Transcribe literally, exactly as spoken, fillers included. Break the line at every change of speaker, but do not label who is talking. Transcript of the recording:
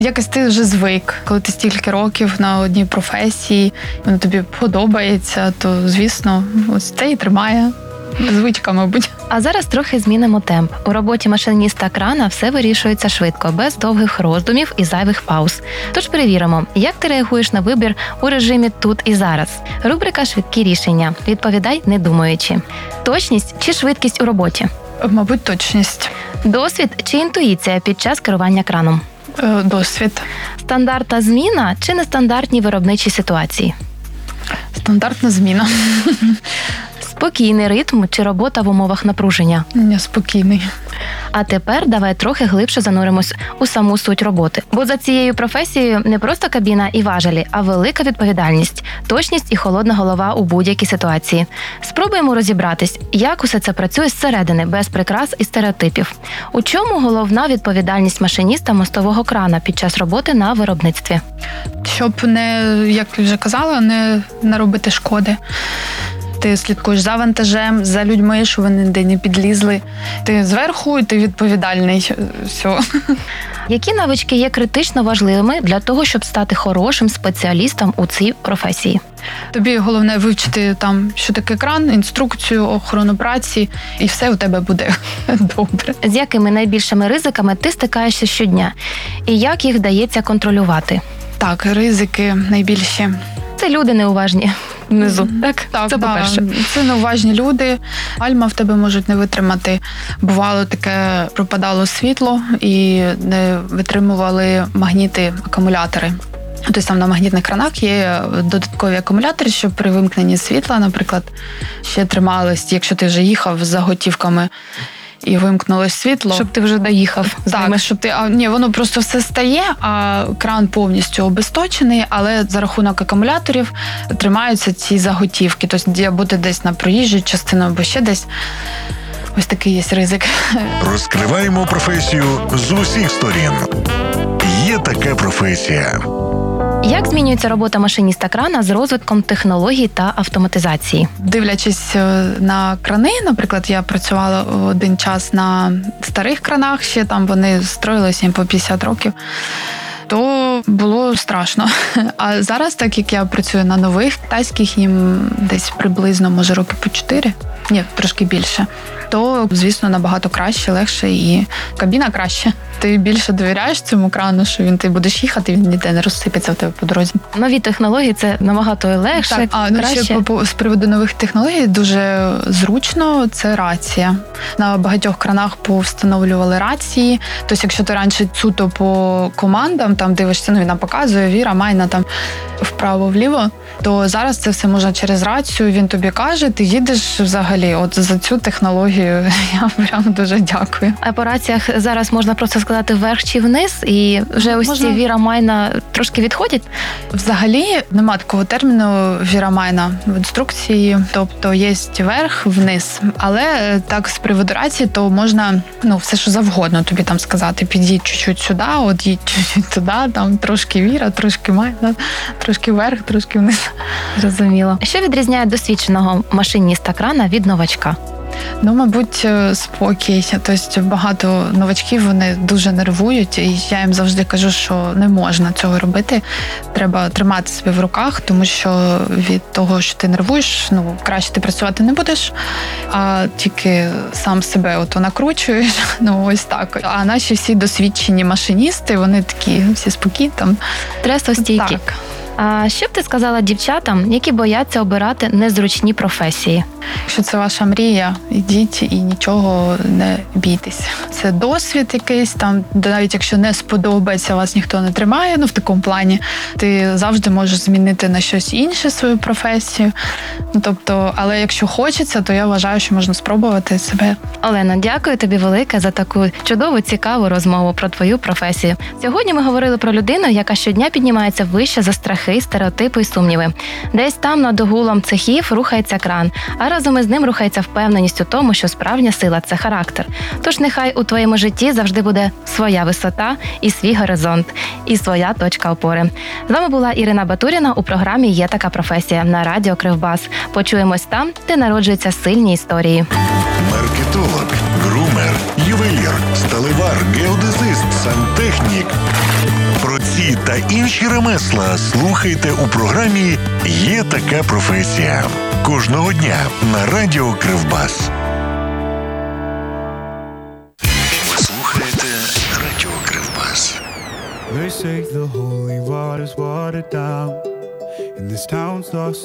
Якось ти вже звик, коли ти стільки років на одній професії, воно тобі подобається, то, звісно, ось це і тримає. Звичка, мабуть.
А зараз трохи змінимо темп. У роботі машиніста крана все вирішується швидко, без довгих роздумів і зайвих пауз. Тож перевіримо, як ти реагуєш на вибір у режимі «тут і зараз». Рубрика «Швидкі рішення». Відповідай, не думаючи. Точність чи швидкість у роботі?
Мабуть, точність.
Досвід чи інтуїція під час керування краном?
Е, Досвід.
Стандартна зміна чи нестандартні виробничі ситуації?
Стандартна зміна.
Спокійний ритм чи робота в умовах напруження?
Неспокійний.
А тепер давай трохи глибше зануримось у саму суть роботи. Бо за цією професією не просто кабіна і важелі, а велика відповідальність, точність і холодна голова у будь-якій ситуації. Спробуємо розібратись, як усе це працює зсередини, без прикрас і стереотипів. У чому головна відповідальність машиніста мостового крана під час роботи на виробництві?
Щоб не, як я вже казала, не наробити шкоди. Ти слідкуєш за вантажем, за людьми, щоб вони ніде не підлізли. Ти зверху, і ти відповідальний. Все.
Які навички є критично важливими для того, щоб стати хорошим спеціалістом у цій професії?
Тобі головне вивчити, там, що таке кран, інструкцію, охорону праці, і все у тебе буде добре.
З якими найбільшими ризиками ти стикаєшся щодня? І як їх вдається контролювати?
Так, ризики найбільші.
Це люди неуважні внизу, так?
Так,
це по-перше.
Да. Це неуважні люди. Альма в тебе можуть не витримати. Бувало таке, пропадало світло і не витримували магніти, акумулятори. Тобто там на магнітних кранах є додаткові акумулятори, що при вимкненні світла, наприклад, ще тримались, якщо ти вже їхав з заготівками, і вимкнулось світло.
Щоб ти вже доїхав.
Так, щоб ти, а, ні, воно просто все стає, а кран повністю обесточений, але за рахунок акумуляторів тримаються ці заготівки. Тобто, або ти десь на проїжджій частину, або ще десь. Ось такий є ризик.
Розкриваємо професію з усіх сторін. Є така професія.
Як змінюється робота машиніста крана з розвитком технологій та автоматизації?
Дивлячись на крани, наприклад, я працювала один час на старих кранах, ще там вони строїлися їм по п'ятдесят років, то було страшно. А зараз, так як я працюю на нових китайських, їм десь приблизно, може, роки по чотири, ні, трошки більше, то, звісно, набагато краще, легше і кабіна краще. Ти більше довіряєш цьому крану, що він ти будеш їхати, він ніде не розсипеться в тебе по дорозі.
Нові технології – це набагато легше,
так, а, ну,
краще.
Ще по, з приводу нових технологій дуже зручно – це рація. На багатьох кранах повстановлювали рації. Тобто, якщо ти раніше суто по командам, там дивишся, ну, він нам показує, Віра, Майна, там вправо-вліво, то зараз це все можна через рацію, він тобі каже, ти їдеш взагалі. От за цю технологію я прямо дуже дякую.
А по раціях зараз можна просто сказати вверх чи вниз, і вже ось
можна...
ці Віра, Майна трошки відходять?
Взагалі нема такого терміну Віра, Майна в інструкції, тобто є вверх, вниз. Але так, з приводу рації, то можна, ну, все, що завгодно тобі там сказати. Під'їдь чуть-чуть сюди, от їдь чуть-чуть туди, там трошки Віра, трошки Майна, трошки вверх, трошки вниз.
Зрозуміло. Що відрізняє досвідченого машиніста крана від новачка?
Ну, мабуть, спокій. Тобто багато новачків, вони дуже нервують, і я їм завжди кажу, що не можна цього робити. Треба тримати себе в руках, тому що від того, що ти нервуєш, ну, краще ти працювати не будеш, а тільки сам себе ото накручуєш. Ну, ось так. А наші всі досвідчені машиністи, вони такі всі спокійні. Там.
Стресостійкі.
Так.
А що б ти сказала дівчатам, які бояться обирати незручні професії?
Якщо це ваша мрія, йдіть і нічого не бійтесь. Це досвід якийсь, там, навіть якщо не сподобається, вас ніхто не тримає, ну в такому плані, ти завжди можеш змінити на щось інше свою професію. Ну, тобто, але якщо хочеться, то я вважаю, що можна спробувати себе.
Олено, дякую тобі велике за таку чудову, цікаву розмову про твою професію. Сьогодні ми говорили про людину, яка щодня піднімається вище за страхи, стереотипи і сумніви. Десь там над огулом цехів рухається кран, а разом із ним рухається впевненість у тому, що справжня сила – це характер. Тож нехай у твоєму житті завжди буде своя висота і свій горизонт, і своя точка опори. З вами була Ірина Батуріна у програмі «Є така професія» на радіо Кривбас. Почуємось там, де народжуються сильні історії.
Маркетолог, грумер, ювелір, сталевар, геодезист, сантехнік. Про ці та інші ремесла слухайте у програмі «Є така професія» кожного дня на радіо Кривбас. Ви слухаєте радіо Кривбас.
They say the holy water's watered down, and this town's lost